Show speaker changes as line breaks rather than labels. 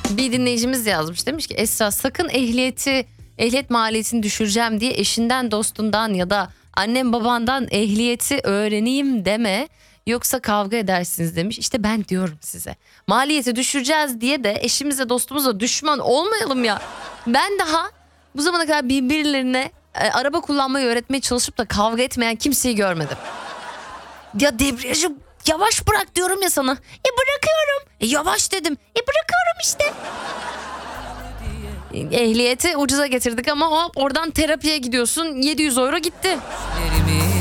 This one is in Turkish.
Bir dinleyicimiz yazmış, demiş ki Esra sakın ehliyet maliyetini düşüreceğim diye eşinden, dostundan ya da annem babandan ehliyeti öğreneyim deme, yoksa kavga edersiniz demiş. İşte ben diyorum size, maliyeti düşüreceğiz diye de eşimize dostumuza düşman olmayalım ya. Ben daha bu zamana kadar birbirlerine araba kullanmayı öğretmeye çalışıp da kavga etmeyen kimseyi görmedim. Ya debriyajı yavaş bırak diyorum ya sana. Bırakıyorum. Yavaş dedim. Bırakıyorum işte. Ehliyeti ucuza getirdik ama hop oradan terapiye gidiyorsun. 700 euro gitti.